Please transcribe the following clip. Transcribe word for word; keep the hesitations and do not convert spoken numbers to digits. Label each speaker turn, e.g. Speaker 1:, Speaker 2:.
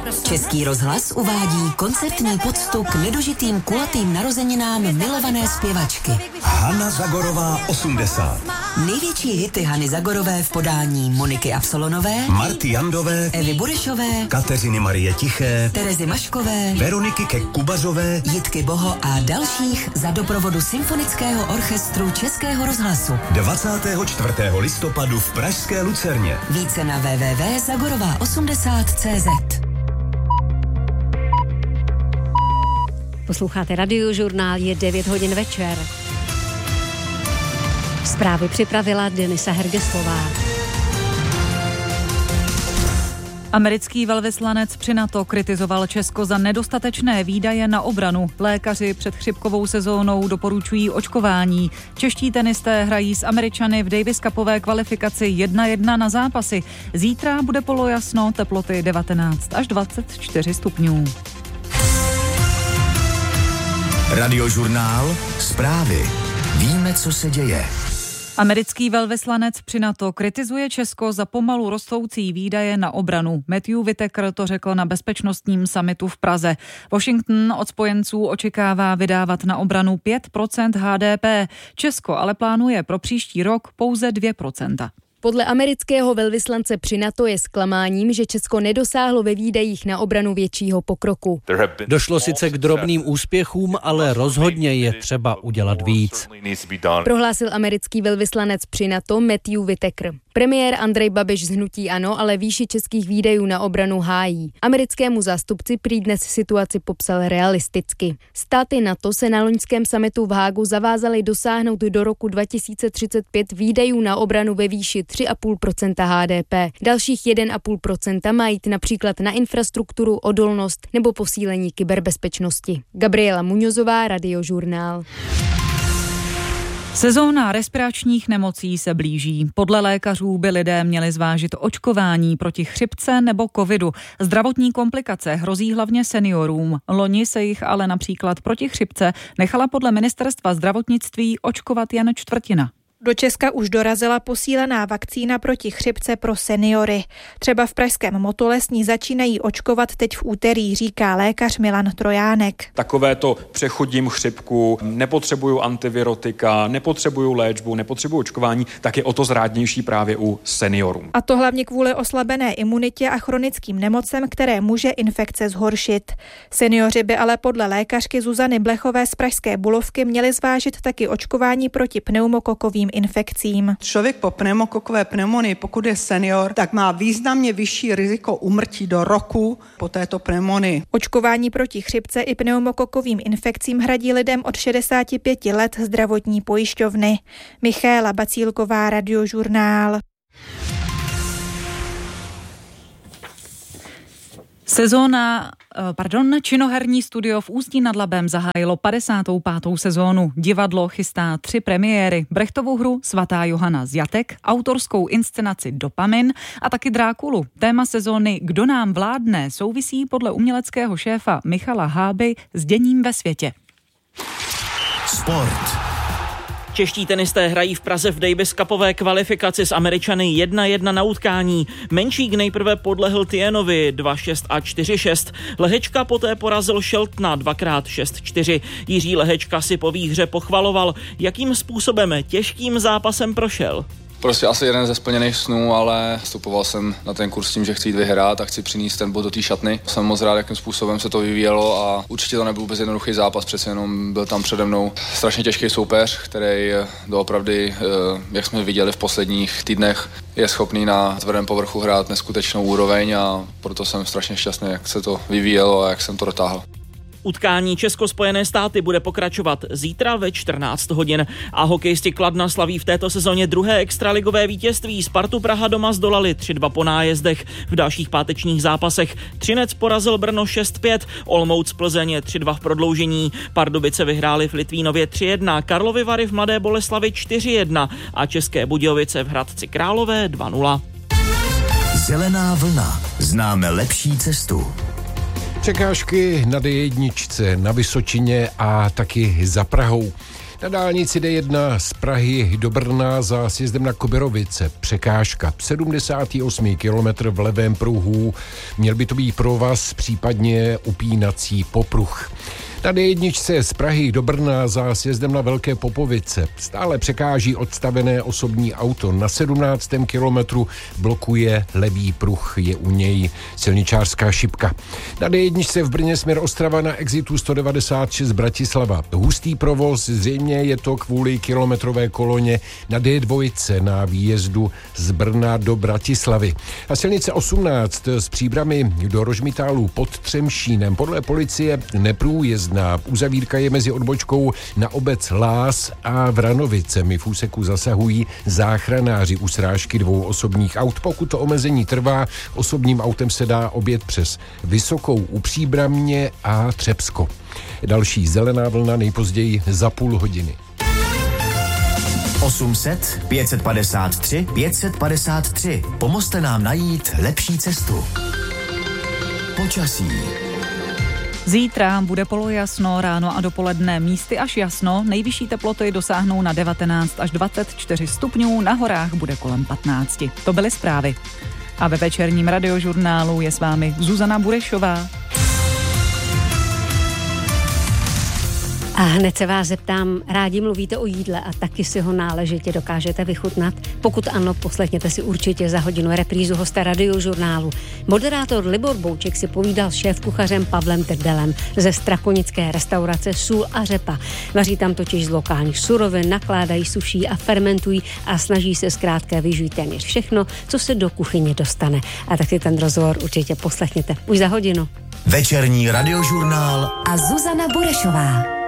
Speaker 1: Český rozhlas uvádí koncertní poctu k nedožitým kulatým narozeninám milované zpěvačky.
Speaker 2: Hana Zagorová osmdesát.
Speaker 1: Největší hity Hany Zagorové v podání Moniky Absolonové,
Speaker 2: Marty Jandové,
Speaker 1: Evy Burešové,
Speaker 2: Kateřiny Marie Tiché,
Speaker 1: Terezy Maškové,
Speaker 2: Veroniky Kek-Kubařové,
Speaker 1: Jitky Boho a dalších za doprovodu Symfonického orchestru Českého rozhlasu.
Speaker 2: dvacátého čtvrtého listopadu v pražské Lucerně.
Speaker 1: Více na w w w tečka zagorová osmdesát tečka cé zet.
Speaker 3: Posloucháte Radiožurnál, je devět hodin večer. Zprávy připravila Denisa Hergeslová.
Speaker 4: Americký velvyslanec při NATO kritizoval Česko za nedostatečné výdaje na obranu. Lékaři před chřipkovou sezónou doporučují očkování. Čeští tenisté hrají s Američany v Davis Cupové kvalifikaci jedna jedna na zápasy. Zítra bude polojasno, teploty devatenáct až dvacet čtyři stupňů.
Speaker 2: Radiožurnál, zprávy. Víme, co se děje.
Speaker 4: Americký velvyslanec při NATO kritizuje Česko za pomalu rostoucí výdaje na obranu. Matthew Whitaker to řekl na bezpečnostním summitu v Praze. Washington od spojenců očekává vydávat na obranu pět procent H D P. Česko ale plánuje pro příští rok pouze dvě procenta.
Speaker 3: Podle amerického velvyslance při NATO je zklamáním, že Česko nedosáhlo ve výdajích na obranu většího pokroku.
Speaker 5: Došlo sice k drobným úspěchům, ale rozhodně je třeba udělat víc.
Speaker 3: Prohlásil americký velvyslanec při NATO Matthew Whitaker. Premiér Andrej Babiš z hnutí ANO ale výši českých výdajů na obranu hájí. Americkému zástupci prý dnes situaci popsal realisticky. Státy NATO se na loňském summitu v Hágu zavázaly dosáhnout do roku dva tisíce třicet pět výdajů na obranu ve výši tři a půl procenta H D P. Dalších jedna a půl procenta má jít například na infrastrukturu, odolnost nebo posílení kyberbezpečnosti. Gabriela Muňozová, Radiožurnál.
Speaker 4: Sezóna respiračních nemocí se blíží. Podle lékařů by lidé měli zvážit očkování proti chřipce nebo covidu. Zdravotní komplikace hrozí hlavně seniorům. Loni se jich ale například proti chřipce nechala podle ministerstva zdravotnictví očkovat jen čtvrtina.
Speaker 6: Do Česka už dorazila posílená vakcína proti chřipce pro seniory. Třeba v pražském Motolesní začínají očkovat teď v úterý, říká lékař Milan Trojánek.
Speaker 7: Takovéto přechodím chřipku, nepotřebuju antivirotika, nepotřebuju léčbu, nepotřebuju očkování, tak je o to zrádnější právě u seniorů.
Speaker 6: A to hlavně kvůli oslabené imunitě a chronickým nemocem, které může infekce zhoršit. Seniori by ale podle lékařky Zuzany Blechové z pražské Bulovky měli zvážit taky očkování proti pneumokokovým infekcím.
Speaker 8: Člověk po pneumokokové pneumonii, pokud je senior, tak má významně vyšší riziko úmrtí do roku po této pneumonii.
Speaker 6: Očkování proti chřipce i pneumokokovým infekcím hradí lidem od šedesáti pěti let zdravotní pojišťovny. Michaela Bacílková, Radiožurnál.
Speaker 4: Sezóna, pardon, činoherní studio v Ústí nad Labem zahájilo padesátou pátou sezónu. Divadlo chystá tři premiéry. Brechtovu hru Svatá Johana z Jatek, autorskou inscenaci Dopamin a taky Drákulu. Téma sezóny Kdo nám vládne souvisí podle uměleckého šéfa Michala Háby s děním ve světě.
Speaker 2: Sport.
Speaker 9: Čeští tenisté hrají v Praze v Davis Cupové kvalifikaci s Američany jedna jedna na utkání. Menšík nejprve podlehl Tienovi dva šest a čtyři šest. Lehečka poté porazil Sheltona dvakrát šest čtyři. Jiří Lehečka si po výhře pochvaloval, jakým způsobem těžkým zápasem prošel.
Speaker 10: Prostě asi jeden ze splněných snů, ale vstupoval jsem na ten kurz tím, že chci jít vyhrát a chci přinést ten bod do té šatny. Jsem moc rád, jakým způsobem se to vyvíjelo a určitě to nebyl vůbec jednoduchý zápas, přece jenom byl tam přede mnou strašně těžký soupeř, který doopravdy, jak jsme viděli v posledních týdnech, je schopný na tvrdém povrchu hrát neskutečnou úroveň a proto jsem strašně šťastný, jak se to vyvíjelo a jak jsem to dotáhl.
Speaker 9: Utkání Česko-Spojené státy bude pokračovat zítra ve čtrnáct hodin a hokejisti Kladna slaví v této sezóně druhé extraligové vítězství. Spartu Praha doma zdolali tři dva po nájezdech. V dalších pátečních zápasech Třinec porazil Brno šest pět, Olomouc Plzeň tři dva v prodloužení, Pardubice vyhráli v Litvínově tři jedna, Karlovy Vary v Mladé Boleslavi čtyři jedna a České Budějovice v Hradci Králové dva nula.
Speaker 2: Zelená vlna. Známe lepší cestu.
Speaker 11: Překážky na D jedna, na Vysočině a taky za Prahou. Na dálnici D jedna z Prahy do Brna za sjezdem na Kobyrovice překážka. sedmdesátý osmý kilometr v levém pruhu. Měl by to být provaz, případně upínací popruh. Na D jedna z Prahy do Brna za sjezdem na Velké Popovice stále překáží odstavené osobní auto. Na sedmnáctém kilometru blokuje levý pruh, je u něj silničářská šipka. Na D jedna v Brně směr Ostrava na exitu sto devadesát šest Bratislava. Hustý provoz, zřejmě je to kvůli kilometrové koloně na D dva na výjezdu z Brna do Bratislavy. A silnice osmnáct z Příbrami do Rožmitálu pod Třemšínem podle policie neprůjezdná. Uzavírka je mezi odbočkou na obec Lás a Vranovicemi. V úseku zasahují záchranáři u srážky dvou osobních aut. Pokud to omezení trvá, osobním autem se dá objet přes Vysokou u Příbramě a Třebsko. Další zelená vlna nejpozději za půl hodiny.
Speaker 2: osm set pět set padesát tři pět set padesát tři. Pomozte nám najít lepší cestu. Počasí.
Speaker 4: Zítra bude polojasno, ráno a dopoledne místy až jasno, nejvyšší teploty dosáhnou na devatenáct až dvacet čtyři stupňů, na horách bude kolem patnáct. To byly zprávy. A ve večerním radiožurnálu je s vámi Zuzana Burešová.
Speaker 12: A hned se vás zeptám, rádi mluvíte o jídle a taky si ho náležitě dokážete vychutnat? Pokud ano, poslechněte si určitě za hodinu reprízu hosta radiožurnálu. Moderátor Libor Bouček si povídal s šéfkuchařem Pavlem Trdelem ze strakonické restaurace Sůl a řepa. Vaří tam totiž z lokálních surovin, nakládají, suší a fermentují a snaží se zkrátka využít téměř všechno, co se do kuchyně dostane. A tak si ten rozhovor určitě poslechněte už za hodinu.
Speaker 2: Večerní radiožurnál
Speaker 1: a Zuzana Burešová.